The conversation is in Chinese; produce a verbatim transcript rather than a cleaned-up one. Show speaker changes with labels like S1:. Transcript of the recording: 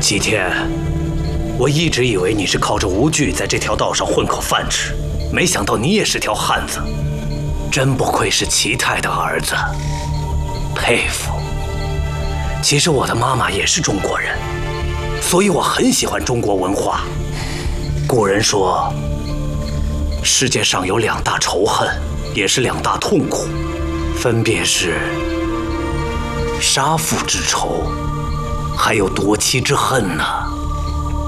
S1: 齐天，我一直以为你是靠着无惧在这条道上混口饭吃，没想到你也是条汉子，真不愧是齐泰的儿子，佩服。其实我的妈妈也是中国人，所以我很喜欢中国文化。古人说，世界上有两大仇恨，也是两大痛苦，分别是杀父之仇，还有夺妻之恨呢。